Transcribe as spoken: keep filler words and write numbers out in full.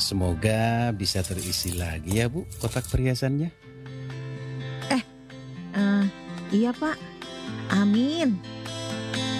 Semoga bisa terisi lagi ya Bu kotak perhiasannya. Eh, eh, iya Pak, amin.